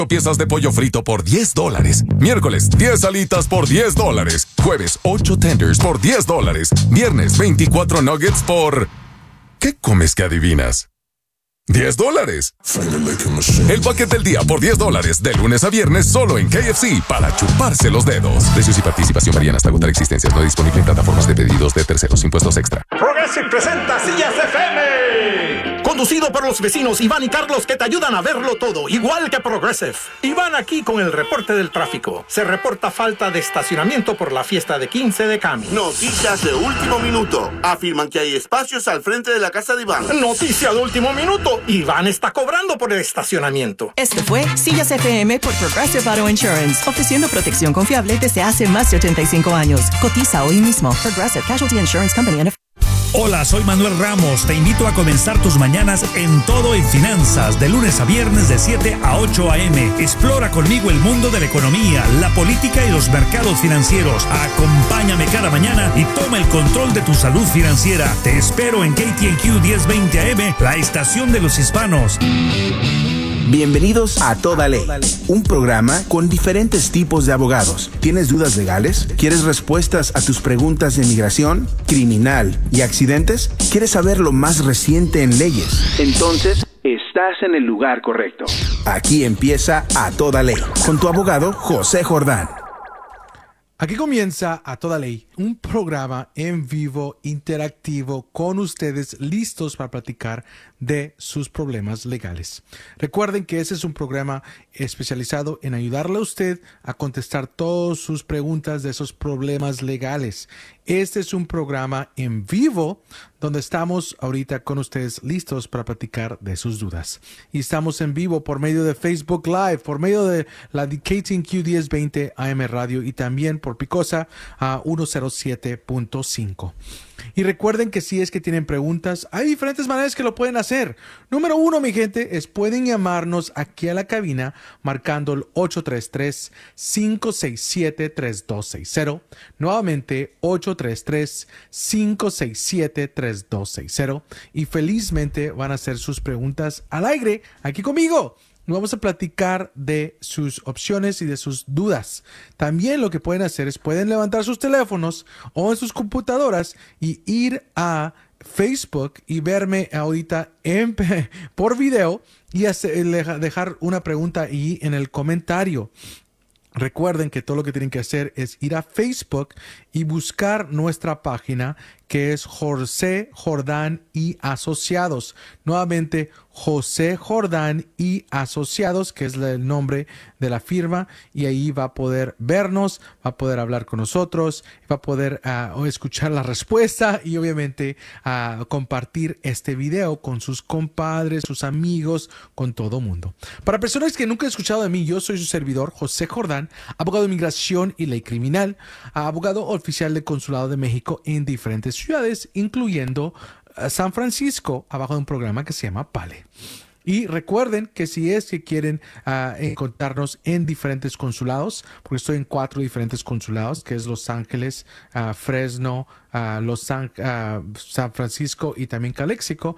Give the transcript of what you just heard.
Piezas de pollo frito por $10. Miércoles, 10 alitas por $10. Jueves, 8 tenders por $10. Viernes, 24 nuggets por... ¿Qué comes que adivinas? $10. El paquete del día por $10. De lunes a viernes solo en KFC para chuparse los dedos. Precios y participación varían hasta agotar existencias. No disponible en plataformas de pedidos de terceros. Impuestos extra. Progressive presenta Sillas FM. Conducido por los vecinos Iván y Carlos, que te ayudan a verlo todo, igual que Progressive. Iván aquí con el reporte del tráfico. Se reporta falta de estacionamiento por la fiesta de 15 de Cami. Noticias de último minuto. Afirman que hay espacios al frente de la casa de Iván. Noticia de último minuto. Iván está cobrando por el estacionamiento. Este fue Sillas FM por Progressive Auto Insurance, ofreciendo protección confiable desde hace más de 85 años. Cotiza hoy mismo. Progressive Casualty Insurance Company. Hola, soy Manuel Ramos. Te invito a comenzar tus mañanas en Todo en Finanzas, de lunes a viernes de 7 a 8 a.m. Explora conmigo el mundo de la economía, la política y los mercados financieros. Acompáñame cada mañana y toma el control de tu salud financiera. Te espero en KTNQ 1020 AM, la estación de los hispanos. Bienvenidos a Toda Ley, un programa con diferentes tipos de abogados. ¿Tienes dudas legales? ¿Quieres respuestas a tus preguntas de migración, criminal y accidentes? ¿Quieres saber lo más reciente en leyes? Entonces, estás en el lugar correcto. Aquí empieza A Toda Ley, con tu abogado José Jordán. Aquí comienza A Toda Ley, un programa en vivo, interactivo, con ustedes listos para platicar de sus problemas legales. Recuerden que ese es un programa especializado en ayudarle a usted a contestar todas sus preguntas de esos problemas legales. Este es un programa en vivo donde estamos ahorita con ustedes listos para platicar de sus dudas. Y estamos en vivo por medio de Facebook Live, por medio de la KTNQ 1020 AM Radio y también por Picosa a 107.5. Y recuerden que si es que tienen preguntas, hay diferentes maneras que lo pueden hacer. Número 1, mi gente, es pueden llamarnos aquí a la cabina marcando el 833-567-3260. Nuevamente, 833-567-3260. Y felizmente van a hacer sus preguntas al aire aquí conmigo. Vamos a platicar de sus opciones y de sus dudas. También lo que pueden hacer es pueden levantar sus teléfonos o en sus computadoras y ir a Facebook y verme ahorita por video y dejar una pregunta ahí en el comentario. Recuerden que todo lo que tienen que hacer es ir a Facebook y buscar nuestra página que es José Jordán y Asociados. Nuevamente, José Jordán y Asociados, que es el nombre de la firma, y ahí va a poder vernos, va a poder hablar con nosotros, va a poder escuchar la respuesta y obviamente compartir este video con sus compadres, sus amigos, con todo mundo. Para personas que nunca han escuchado de mí, yo soy su servidor, José Jordán, abogado de inmigración y ley criminal, abogado oficial del Consulado de México en diferentes ciudades, incluyendo San Francisco, abajo de un programa que se llama PALE. Y recuerden que si es que quieren encontrarnos en diferentes consulados, porque estoy en 4 diferentes consulados, que es Los Ángeles, Fresno, San Francisco y también Calexico,